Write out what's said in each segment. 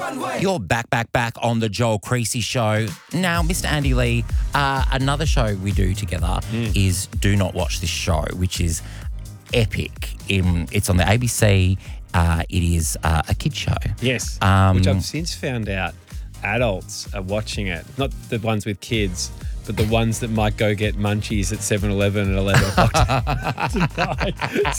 You're back on the Joel Creasy Show. Now, Mr. Andy Lee, another show we do together is Do Not Watch This Show, which is epic. It's on the ABC. It is a kid show. Yes, which I've since found out adults are watching it. Not the ones with kids, but the ones that might go get munchies at 7-Eleven at 11 o'clock tonight.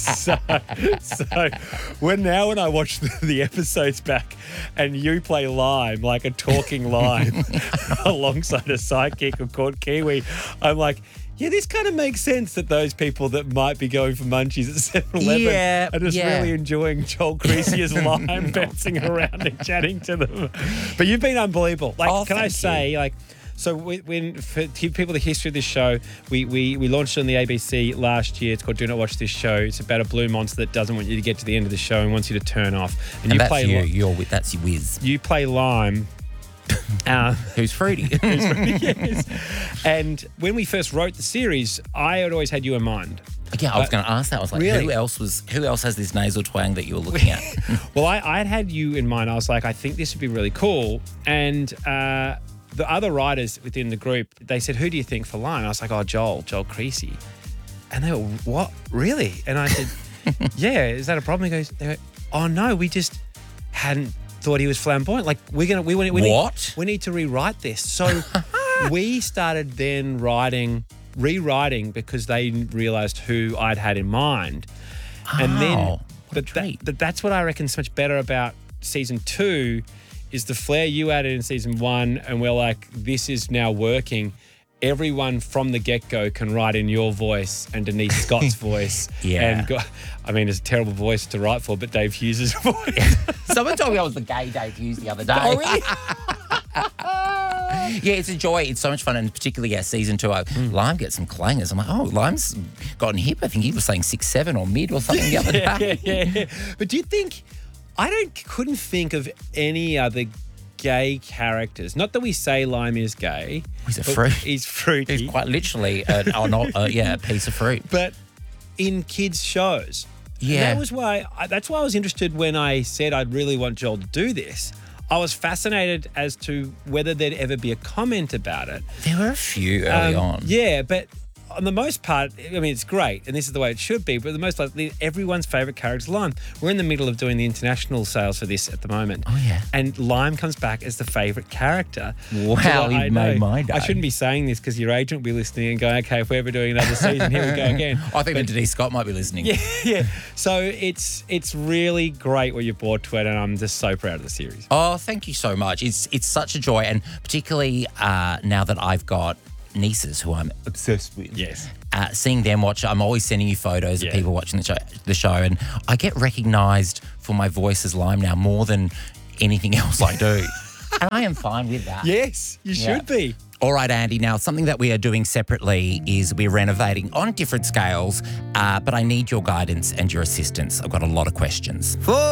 So when I watch the episodes back and you play Lime, like a talking lime, alongside a sidekick called Kiwi, I'm like, yeah, this kind of makes sense that those people that might be going for munchies at 7-Eleven are just really enjoying Joel Creasy as Lime bouncing around and chatting to them. But you've been unbelievable. Can I say, so for people the history of this show, we launched it on the ABC last year. It's called Do Not Watch This Show. It's about a blue monster that doesn't want you to get to the end of the show and wants you to turn off. And you that's play that's your whiz. You play Lime. Who's fruity. Yes. And when we first wrote the series, I had always had you in mind. Yeah, I was going to ask that. I was like, really? who else has this nasal twang that you were looking at? Well, I had you in mind. I was like, I think this would be really cool. And the other writers within the group, they said, who do you think for Lime? I was like, Joel Creasy. And they were, what? Really? And I said, yeah, is that a problem? They go, oh no, we just hadn't thought he was flamboyant. Like we need to rewrite this. So we started then rewriting because they realised who I'd had in mind. And then but that's what I reckon is much better about season 2 is the flair you added in season 1, and we're like, this is now working. Everyone from the get-go can write in your voice and Denise Scott's voice. Yeah. And it's a terrible voice to write for, but Dave Hughes' voice. Someone told me I was the gay Dave Hughes the other day. Oh, really? Yeah, it's a joy. It's so much fun, and particularly season 2, Lime gets some clangers. I'm like, Lime's gotten hip. I think he was saying 6'7" or mid or something the other day. Yeah. But do you think... couldn't think of any other gay characters. Not that we say Lime is gay. He's a fruit. He's fruity. He's quite literally a piece of fruit. But in kids' shows. Yeah. That's why I was interested when I said I'd really want Joel to do this. I was fascinated as to whether there'd ever be a comment about it. There were a few early on. Yeah, but on the most part, I mean, it's great, and this is the way it should be, but the most part, everyone's favourite character is Lime. We're in the middle of doing the international sales for this at the moment. Oh, yeah. And Lime comes back as the favourite character. Wow, you made my day. I shouldn't be saying this because your agent will be listening and going, okay, if we're ever doing another season, here we go again. I think Denise Scott might be listening. Yeah. So it's really great what you brought to it, and I'm just so proud of the series. Oh, thank you so much. It's such a joy, and particularly now that I've got nieces who I'm obsessed with. Yes. Seeing them watch, I'm always sending you photos of people watching the show, and I get recognised for my voice as Lime now more than anything else I do. And I am fine with that. Yes, you should be. All right, Andy. Now, something that we are doing separately is we're renovating on different scales, but I need your guidance and your assistance. I've got a lot of questions.